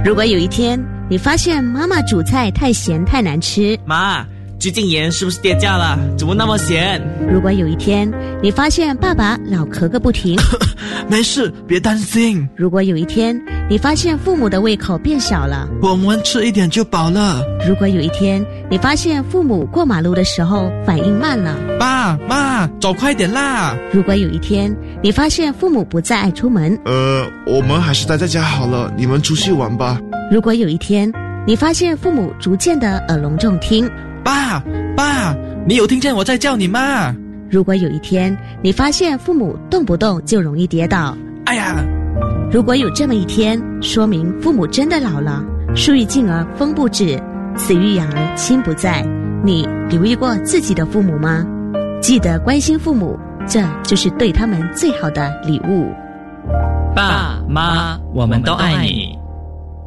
如果有一天你发现妈妈煮菜太咸太难吃， 妈，最近盐是不是跌价了？怎么那么咸？ 如果有一天你发现爸爸老咳个不停， 没事，别担心。 如果有一天你发现父母的胃口变小了， 我们吃一点就饱了。 如果有一天你发现父母过马路的时候反应慢了， 爸妈走快点啦。 如果有一天你发现父母不再爱出门， 我们还是待在家好了，你们出去玩吧。 如果有一天你发现父母逐渐的耳聋重听， 爸，你有听见我在叫你吗？ 如果有一天你发现父母动不动就容易跌倒， 哎呀， 如果有这么一天，说明父母真的老了，树欲静而风不止，子欲养而亲不在。你留意过自己的父母吗？记得关心父母，这就是对他们最好的礼物。 爸妈，我们都爱你。